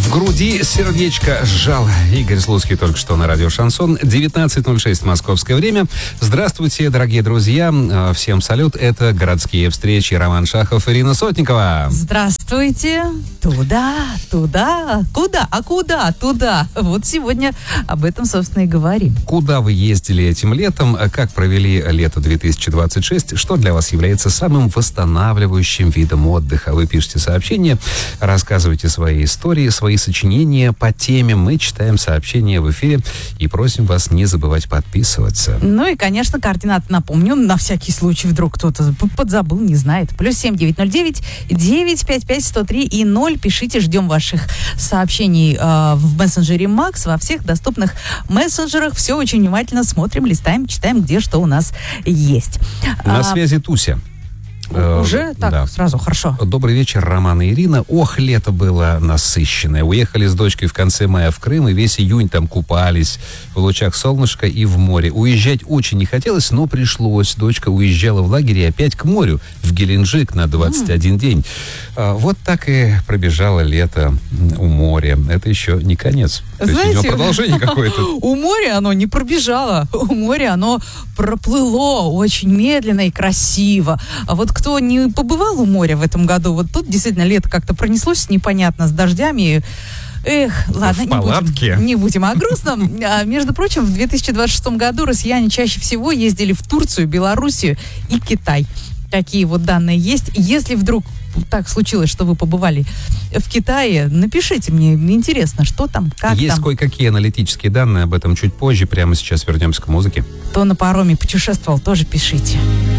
В груди сердечко сжал. Игорь Слуцкий только что на радио «Шансон». 19:06 московское время. Здравствуйте, дорогие друзья. Всем салют. Это «Городские встречи». Роман Шахов, Ирина Сотникова. Здравствуйте. Туда. Куда? А куда? Туда. Вот сегодня об этом, собственно, и говорим. Куда вы ездили этим летом? Как провели лето 2026? Что для вас является самым восстанавливающим видом отдыха? Вы пишете сообщения, рассказывайте свои истории, свои сочинения по теме. Мы читаем сообщения в эфире и просим вас не забывать подписываться. Ну и, конечно, координаты напомню, на всякий случай вдруг кто-то подзабыл, не знает. +7 909 955 103 и 0. Пишите, ждем ваших сообщений в мессенджере Макс, во всех доступных мессенджерах. Все очень внимательно смотрим, листаем, читаем, где что у нас есть. На связи Туся. Уже? Так, да. Сразу, хорошо. Добрый вечер, Роман и Ирина. Ох, лето было насыщенное. Уехали с дочкой в конце мая в Крым, и весь июнь там купались в лучах солнышка и в море. Уезжать очень не хотелось, но пришлось. Дочка уезжала в лагерь и опять к морю, в Геленджик на 21 день. Вот так и пробежало лето у моря. Это еще не конец. Знаете, у него продолжение какое-то. У моря оно не пробежало. У моря оно проплыло очень медленно и красиво. А вот кто не побывал у моря в этом году, вот тут действительно лето как-то пронеслось непонятно с дождями. Эх, ладно, не будем о грустном. Между прочим, в 2026 году россияне чаще всего ездили в Турцию, Белоруссию и Китай. Такие вот данные есть. Если вдруг так случилось, что вы побывали в Китае, напишите мне, интересно, что там, как есть там. Кое-какие аналитические данные, об этом чуть позже. Прямо сейчас вернемся к музыке. Кто на пароме путешествовал, тоже пишите.